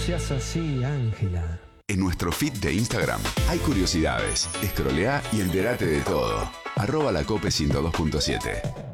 seas así, Ángela. En nuestro feed de Instagram hay curiosidades. Escrolea y entérate de todo. @lacope102.7.